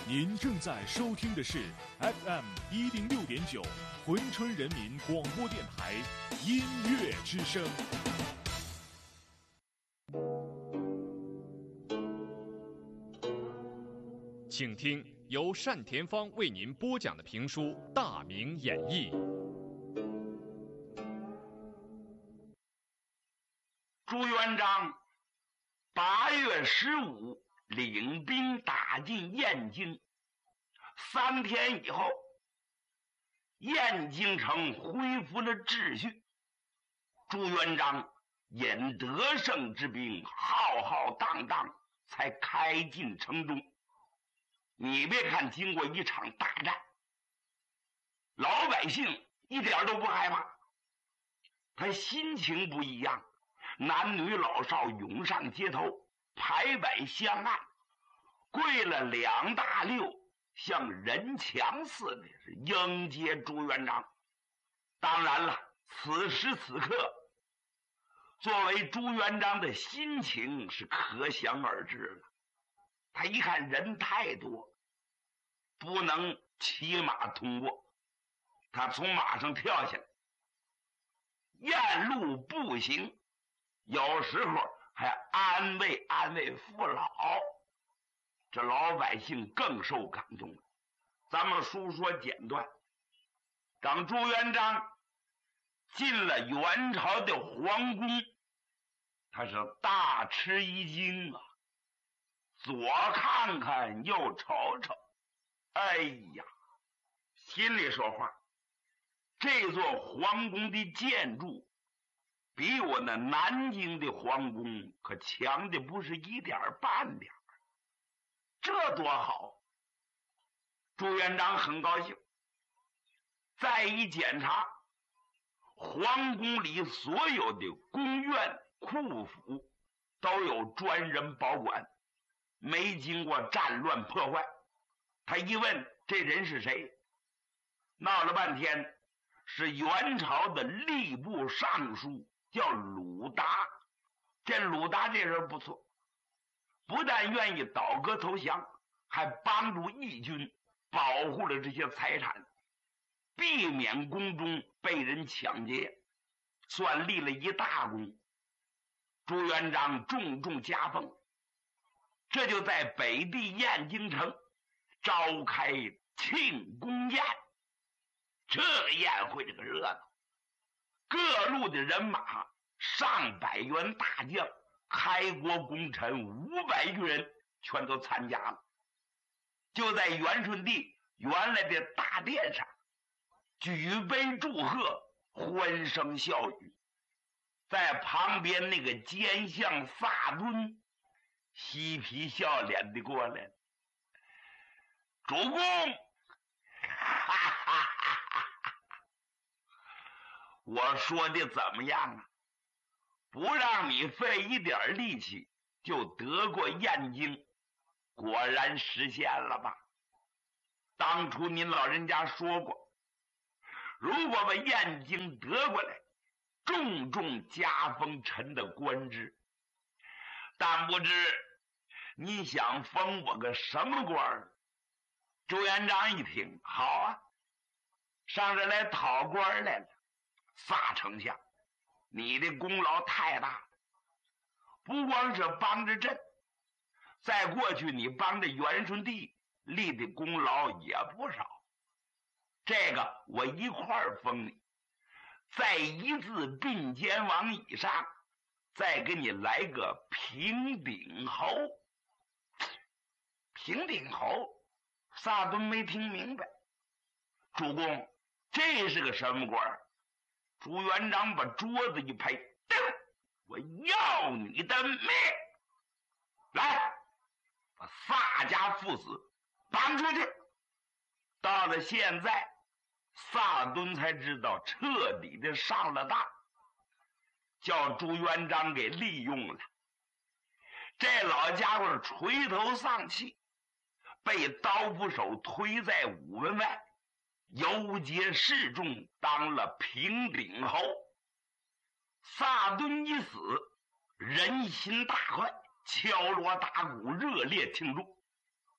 您正在收听的是 FM106.9珲春人民广播电台音乐之声。请听由单田芳为您播讲的评书《大明演义》。 朱元璋8月15领兵打进燕京，3天以后，燕京城恢复了秩序。朱元璋引得胜之兵浩浩荡荡才开进城中。你别看经过一场大战，老百姓一点都不害怕，他心情不一样，男女老少涌上街头，排摆相按，跪了2大溜，像人墙似的是迎接朱元璋。当然了，此时此刻作为朱元璋的心情是可想而知了。他一看人太多，不能骑马通过，他从马上跳下来，沿路步行，有时候还安慰父老，这老百姓更受感动了。咱们书说简短，等朱元璋进了元朝的皇宫，他是大吃一惊啊，左看看右瞅瞅，哎呀，心里说话，这座皇宫的建筑比我那南京的皇宫可强的不是一点半点，这多好！朱元璋很高兴。再一检查，皇宫里所有的宫院库府都有专人保管，没经过战乱破坏。他一问这人是谁，闹了半天是元朝的吏部尚书，叫鲁达。这鲁达这人不错，不但愿意倒戈投降，还帮助义军保护了这些财产，避免宫中被人抢劫，算立了一大功。朱元璋重重加封，这就在北地燕京城召开庆功宴。这个宴会这个热闹，各路的人马上百员大将，开国功臣500余人全都参加了。就在元顺帝原来的大殿上举杯祝贺，欢声笑语。在旁边那个奸相萨敦嬉皮笑脸的过来，主公，哈哈哈哈，我说的怎么样啊？不让你费一点力气就得过燕京，果然实现了吧？当初您老人家说过，如果把燕京得过来，重重加封臣的官职，但不知你想封我个什么官？朱元璋一听，好啊，上这来讨官来了。萨丞相，你的功劳太大了，不光是帮着朕，在过去你帮着元顺帝立的功劳也不少，这个我一块儿封你，在一字并肩王以上，再给你来个平顶侯。平顶侯，萨敦没听明白。主公，这是个什么官？朱元璋把桌子一拍，我要你的命！来，把萨家父子绑出去。到了现在，萨敦才知道彻底的上了当，叫朱元璋给利用了。这老家伙垂头丧气，被刀斧手推在午门外，游街示众，当了平顶侯。萨敦一死，人心大快，敲锣打鼓，热烈庆祝。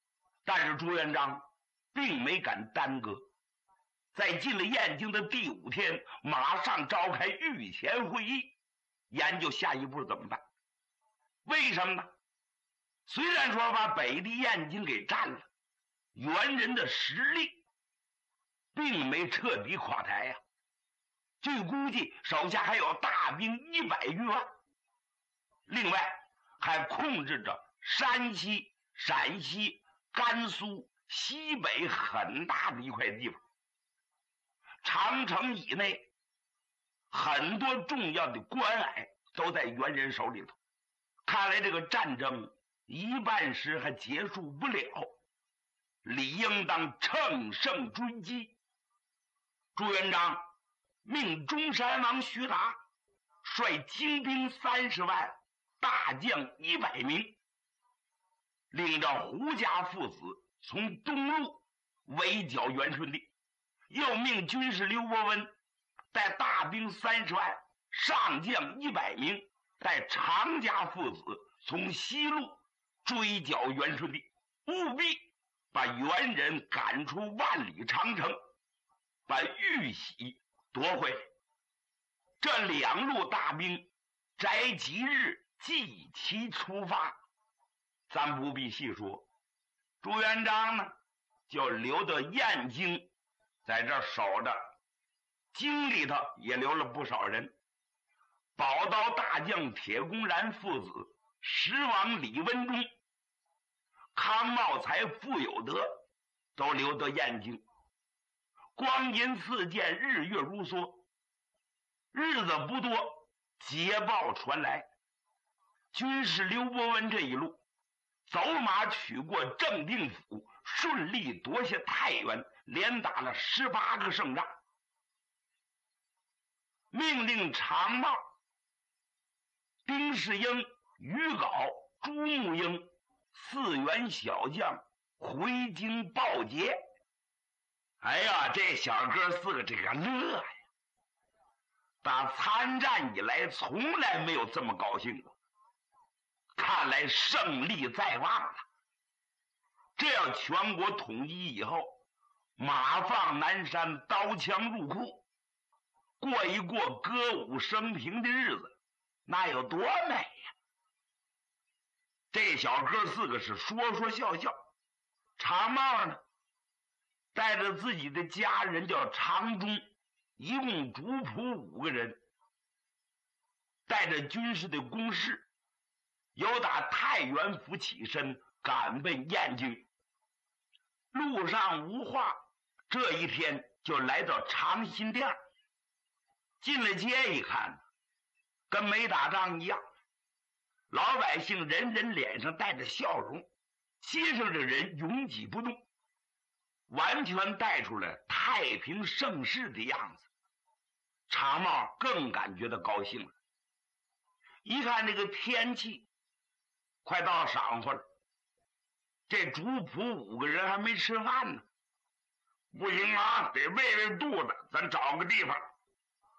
但是朱元璋并没敢耽搁，在进了燕京的第5天，马上召开御前会议，研究下一步怎么办。为什么呢？虽然说把北地燕京给占了，元人的实力并没彻底垮台呀。据估计，手下还有大兵100余万，另外还控制着山西、陕西、甘肃、西北很大的一块地方。长城以内很多重要的关隘都在元人手里头。看来这个战争一半时还结束不了，理应当乘胜追击。朱元璋命中山王徐达率精兵30万，大将100名，领着胡家父子从东路围剿元顺帝，又命军师刘伯温带大兵30万，上将100名，带常家父子从西路追剿元顺帝，务必把元人赶出万里长城，把玉玺夺回。这2路大兵择吉日即齐出发，咱不必细说。朱元璋呢，就留到燕京，在这守着，京里头也留了不少人。宝刀大将铁公然父子，十王李文忠、康茂才、傅有德都留到燕京。光阴似箭，日月如梭，日子不多，捷报传来，军师刘伯温这一路走马取过正定府，顺利夺下太原，连打了18个胜仗，命令常茂、丁世英、于镐、朱沐英4员小将回京报捷。哎呀，这小哥4个这个乐呀！打参战以来从来没有这么高兴过，看来胜利在望了。这要全国统一以后，马放南山，刀枪入库，过一过歌舞升平的日子，那有多美呀！这小哥4个是说说笑笑。常茂呢，带着自己的家人叫常忠，一共主仆5个人，带着军事的公事，由打太原府起身，赶奔燕京。路上无话，这一天就来到长辛店。进了街一看，跟没打仗一样，老百姓人人脸上带着笑容，街上的人拥挤不动，完全带出了太平盛世的样子。常茂更感觉到高兴了。一看这个天气快到晌午了，这主仆5个人还没吃饭呢。不行啊，得喂喂肚子，咱找个地方